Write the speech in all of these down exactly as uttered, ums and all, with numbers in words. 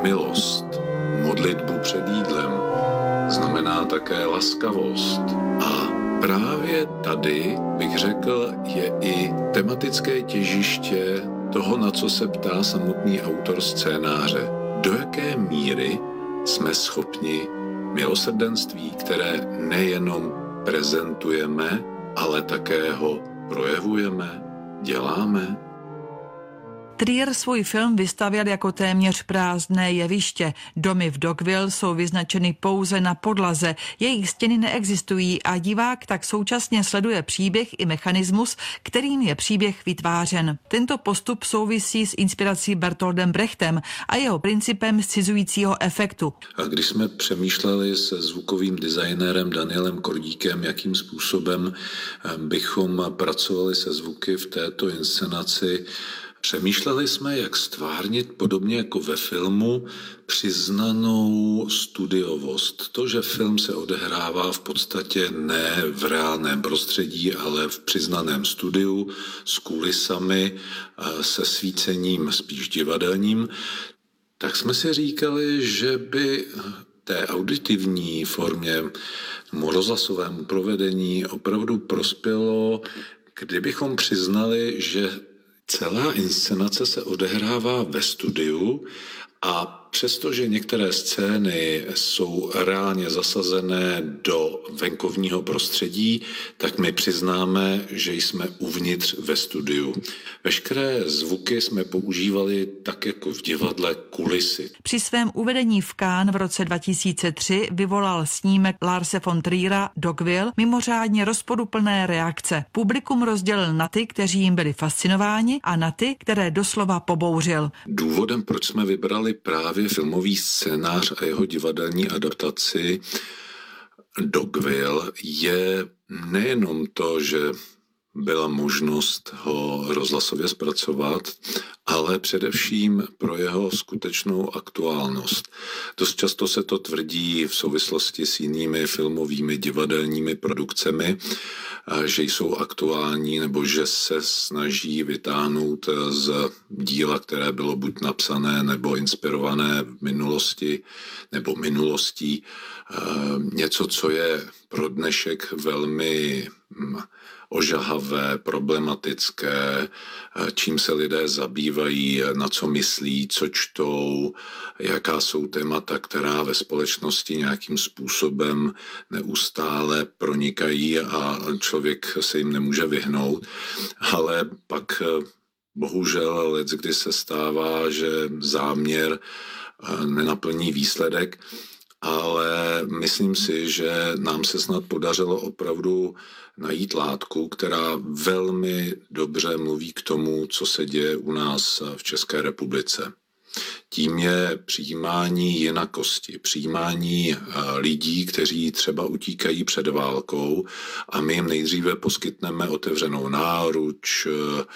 milost, modlitbu před jídlem, znamená také laskavost. A právě tady, bych řekl, je i tematické těžiště toho, na co se ptá samotný autor scénáře. Do jaké míry jsme schopni milosrdenství, které nejenom prezentujeme, ale také ho projevujeme, děláme? Trier svůj film vystavěl jako téměř prázdné jeviště. Domy v Dogville jsou vyznačeny pouze na podlaze, jejich stěny neexistují a divák tak současně sleduje příběh i mechanismus, kterým je příběh vytvářen. Tento postup souvisí s inspirací Bertoldem Brechtem a jeho principem scizujícího efektu. A když jsme přemýšleli se zvukovým designérem Danielem Kordíkem, jakým způsobem bychom pracovali se zvuky v této inscenaci, přemýšleli jsme, jak stvárnit podobně jako ve filmu přiznanou studiovost. To, že film se odehrává v podstatě ne v reálném prostředí, ale v přiznaném studiu s kulisami, se svícením spíš divadelním, tak jsme si říkali, že by té auditivní formě, rozhlasovému provedení opravdu prospělo, kdybychom přiznali, že celá inscenace se odehrává ve studiu a přestože některé scény jsou reálně zasazené do venkovního prostředí, tak my přiznáme, že jsme uvnitř ve studiu. Veškeré zvuky jsme používali tak jako v divadle kulisy. Při svém uvedení v Cannes v roce dva tisíce tři vyvolal snímek Larse von Triera Dogville mimořádně rozporuplné reakce. Publikum rozdělil na ty, kteří jim byli fascinováni, a na ty, které doslova pobouřil. Důvodem, proč jsme vybrali právě filmový scénář a jeho divadelní adaptaci Dogville, je nejenom to, že byla možnost ho rozhlasově zpracovat, ale především pro jeho skutečnou aktuálnost. Dost často se to tvrdí v souvislosti s jinými filmovými divadelními produkcemi, že jsou aktuální nebo že se snaží vytáhnout z díla, které bylo buď napsané nebo inspirované v minulosti nebo minulostí, něco, co je pro dnešek velmi ožahavé, problematické, čím se lidé zabývají, na co myslí, co čtou, jaká jsou témata, která ve společnosti nějakým způsobem neustále pronikají a člověk se jim nemůže vyhnout. Ale pak bohužel leckdy se stává, že záměr nenaplní výsledek, ale myslím si, že nám se snad podařilo opravdu najít látku, která velmi dobře mluví k tomu, co se děje u nás v České republice. Tím je přijímání jinakosti, přijímání lidí, kteří třeba utíkají před válkou a my jim nejdříve poskytneme otevřenou náruč,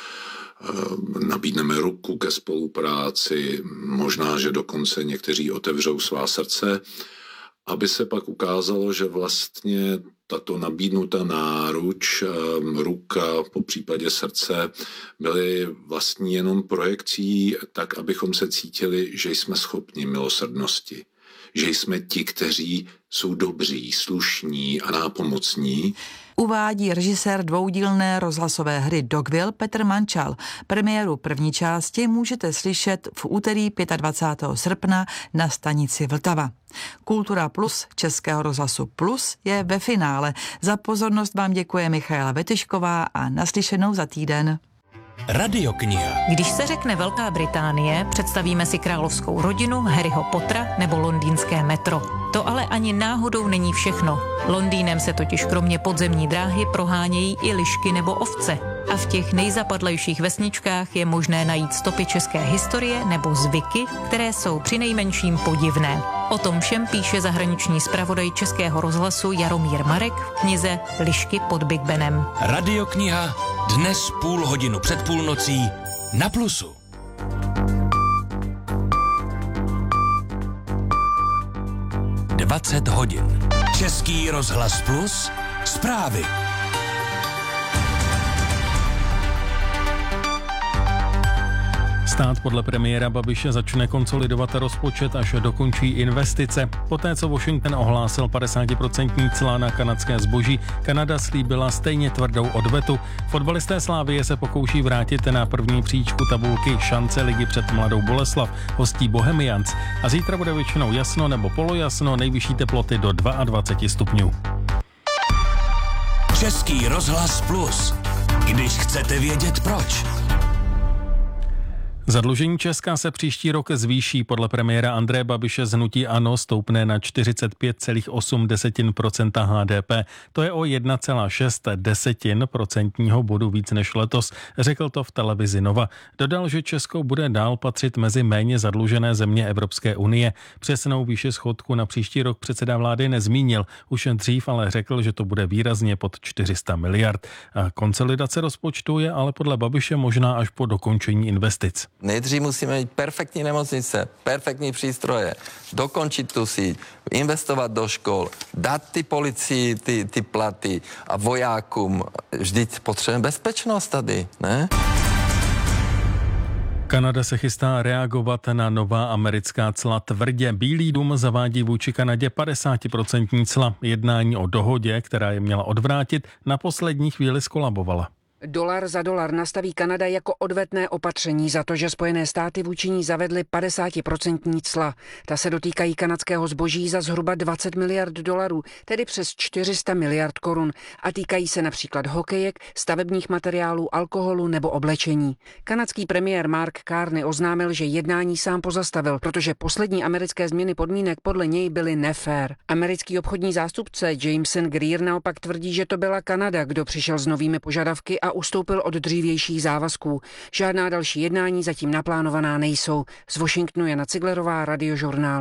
nabídneme ruku ke spolupráci, možná, že dokonce někteří otevřou svá srdce, aby se pak ukázalo, že vlastně tato nabídnutá náruč, ruka, po případě srdce, byly vlastně jenom projekcí tak, abychom se cítili, že jsme schopni milosrdnosti. Že jsme ti, kteří jsou dobří, slušní a nápomocní. Uvádí režisér dvoudílné rozhlasové hry Dogville Petr Mančal. Premiéru první části můžete slyšet v úterý dvacátého pátého srpna na stanici Vltava. Kultura Plus Českého rozhlasu Plus je ve finále. Za pozornost vám děkuje Michaela Vetyšková a naslyšenou za týden. Radiokniha. Když se řekne Velká Británie, představíme si královskou rodinu, Harryho Pottera nebo londýnské metro. To ale ani náhodou není všechno. Londýnem se totiž kromě podzemní dráhy prohánějí i lišky nebo ovce. A v těch nejzapadlejších vesničkách je možné najít stopy české historie nebo zvyky, které jsou přinejmenším podivné. O tom všem píše zahraniční zpravodaj Českého rozhlasu Jaromír Marek v knize Lišky pod Big Benem. Radiokniha dnes půl hodinu před půlnocí na Plusu. dvacet hodin. Český rozhlas Plus. Zprávy. Stát podle premiéra Babiše začne konsolidovat rozpočet, až dokončí investice. Poté, co Washington ohlásil padesát procent cla na kanadské zboží, Kanada slíbila stejně tvrdou odvetu. Fotbalisté Slavie se pokouší vrátit na první příčku tabulky šance ligy před Mladou Boleslav. Hostí Bohemians. A zítra bude většinou jasno nebo polojasno, nejvyšší teploty do dvacet dva stupňů. Český rozhlas Plus. Když chcete vědět proč. Zadlužení Česka se příští rok zvýší. Podle premiéra Andreje Babiše z hnutí ANO stoupne na čtyřicet pět celá osm procenta H D P. To je o jedna celá šest procentního bodu víc než letos. Řekl to v televizi Nova. Dodal, že Česko bude dál patřit mezi méně zadlužené země Evropské unie. Přesnou výši schodku na příští rok předseda vlády nezmínil. Už dřív ale řekl, že to bude výrazně pod čtyři sta miliard. A konsolidace rozpočtu je ale podle Babiše možná až po dokončení investic. Nejdřív musíme mít perfektní nemocnice, perfektní přístroje, dokončit tu síť, investovat do škol, dát ty policii ty, ty platy a vojákům. Vždyť potřebujeme bezpečnost tady, ne? Kanada se chystá reagovat na nová americká cla tvrdě. Bílý dům zavádí vůči Kanadě padesát procent cla. Jednání o dohodě, která je měla odvrátit, na poslední chvíli skolabovala. Dolar za dolar nastaví Kanada jako odvetné opatření za to, že Spojené státy vůči ní zavedly padesát procent cla. Ta se dotýkají kanadského zboží za zhruba dvacet miliard dolarů, tedy přes čtyři sta miliard korun, a týkají se například hokejek, stavebních materiálů, alkoholu nebo oblečení. Kanadský premiér Mark Carney oznámil, že jednání sám pozastavil, protože poslední americké změny podmínek podle něj byly nefér. Americký obchodní zástupce Jameson Greer naopak tvrdí, že to byla Kanada, kdo přišel s novými požadavky a ustoupil od dřívějších závazků. Žádná další jednání zatím naplánovaná nejsou. Z Washingtonu Jana Ciglerová, Radiožurnál.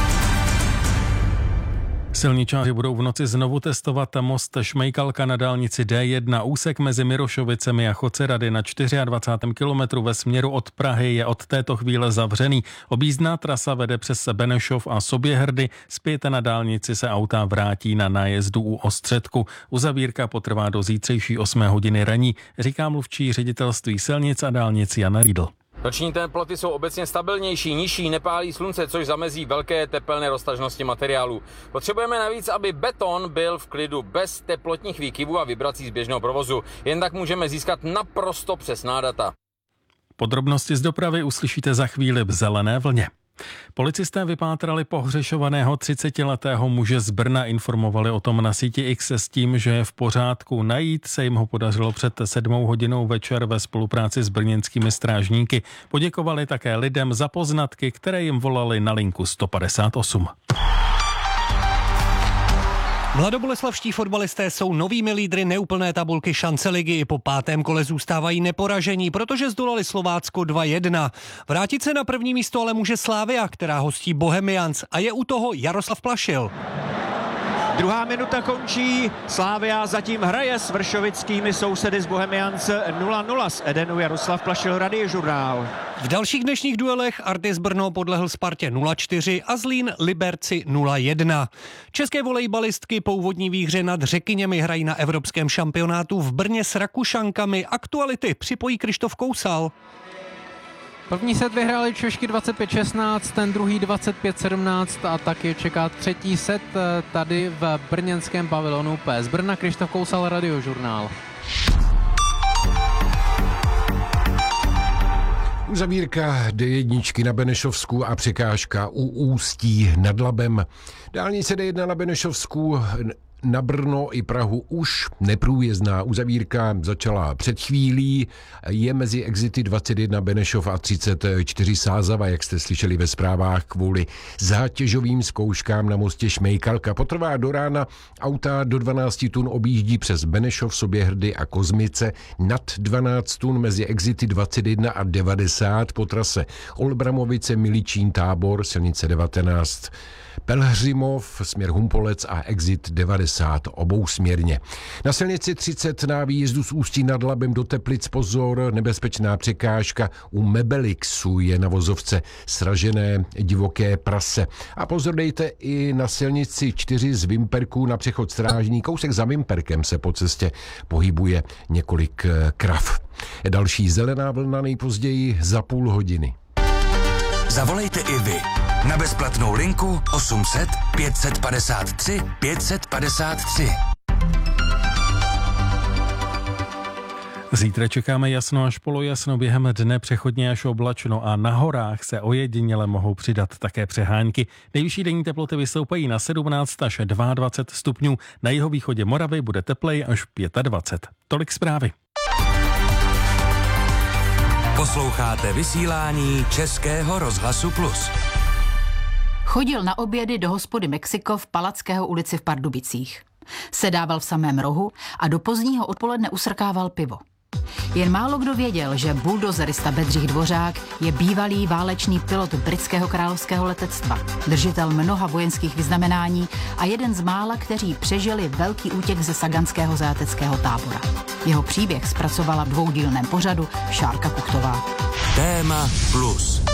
Silničáři budou v noci znovu testovat most Šmejkalka na dálnici D jedna. Úsek mezi Mirošovicemi a Chocerady na dvacátém čtvrtém kilometru ve směru od Prahy je od této chvíle zavřený. Objízdná trasa vede přes Benešov a Soběhrdy. Zpět na dálnici se auta vrátí na nájezdu u Ostředku. Uzavírka potrvá do zítřejší osmé hodiny raní, říká mluvčí ředitelství silnic a dálnic Jana Riedl. Noční teploty jsou obecně stabilnější, nižší, nepálí slunce, což zamezí velké tepelné roztažnosti materiálu. Potřebujeme navíc, aby beton byl v klidu bez teplotních výkyvů a vibrací z běžného provozu. Jen tak můžeme získat naprosto přesná data. Podrobnosti z dopravy uslyšíte za chvíli v Zelené vlně. Policisté vypátrali pohřešovaného třicetiletého muže z Brna, informovali o tom na síti X s tím, že je v pořádku. Najít se jim ho podařilo před sedmou hodinou večer ve spolupráci s brněnskými strážníky. Poděkovali také lidem za poznatky, které jim volali na linku sto padesát osm. Mladoboleslavští fotbalisté jsou novými lídry neúplné tabulky šance ligy. Po pátém kole zůstávají neporažení, protože zdolali Slovácko dva jedna. Vrátit se na první místo ale může Slavia, která hostí Bohemians, a je u toho Jaroslav Plašil. Druhá minuta končí, Slavia zatím hraje s vršovickými sousedy z Bohemians nula nula. Z Edenu Jaroslav Plašil, Radiožurnál. V dalších dnešních duelech Artis Brno podlehl Spartě nula čtyři a Zlín Liberci nula jedna. České volejbalistky po úvodní výhře nad Řekyněmi hrají na evropském šampionátu v Brně s Rakušankami. Aktuality připojí Krištof Kousal. První set vyhráli Češky dvacet pět šestnáct, ten druhý dvacet pět sedmnáct a taky čeká třetí set tady v brněnském pavilonu P S Brna. Krištof Kousal, Radiožurnál. Uzavírka D jedna na Benešovsku a překážka u Ústí nad Labem. Dálnice D jedna na Benešovsku na Brno i Prahu už neprůjezdná. Uzavírka začala před chvílí, je mezi exity dvacet jedna Benešov a třicet čtyři Sázava, jak jste slyšeli ve zprávách, kvůli zátěžovým zkouškám na mostě Šmejkalka. Potrvá do rána, auta do dvanáct tun objíždí přes Benešov, Soběhrdy a Kozmice, nad dvanáct tun mezi exity dvacet jedna a devadesát po trase Olbramovice, Miličín, Tábor, silnice devatenáct, Pelhřimov, směr Humpolec a exit devadesát. devadesát obousměrně. Na silnici třicet na výjezdu z Ústí nad Labem do Teplic pozor, nebezpečná překážka. U Mebelixu je na vozovce sražené divoké prase. A pozor dejte i na silnici čtyři z Vimperku na přechod Strážný. Kousek za Vimperkem se po cestě pohybuje několik krav. Další zelená vlna nejpozději za půl hodiny. Zavolejte i vy na bezplatnou linku osm set pět set padesát tři pět set padesát tři. Zítra čekáme jasno až polojasno, během dne přechodně až oblačno a na horách se ojediněle mohou přidat také přehánky. Nejvyšší denní teploty vystoupají na sedmnáct až dvacet dva stupňů, na jihovýchodě Moravy bude teplej až dvacet pět. Tolik zprávy. Posloucháte vysílání Českého rozhlasu Plus. Chodil na obědy do hospody Mexiko v Palackého ulici v Pardubicích. Sedával v samém rohu a do pozdního odpoledne usrkával pivo. Jen málo kdo věděl, že buldozerista Bedřich Dvořák je bývalý válečný pilot britského královského letectva, držitel mnoha vojenských vyznamenání a jeden z mála, kteří přežili velký útěk ze saganského zajateckého tábora. Jeho příběh zpracovala v dvoudílném pořadu Šárka Kuchtová. Téma Plus.